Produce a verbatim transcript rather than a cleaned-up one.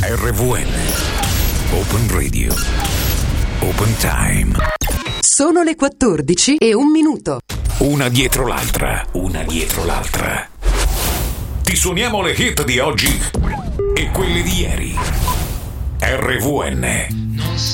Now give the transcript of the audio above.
R V N Open Radio Open Time. Sono le quattordici e un minuto. Una dietro l'altra, una dietro l'altra. Ti suoniamo le hit di oggi e quelle di ieri. R V N